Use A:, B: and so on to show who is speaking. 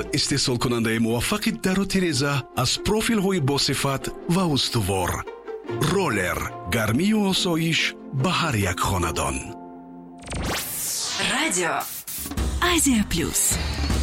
A: استحصال کننده موفق در و تیرزه از پروفیل های با صفت و استوار. رولر، گرمی و آسایش به هر یک خاندان.
B: رادیو Азия Плюс.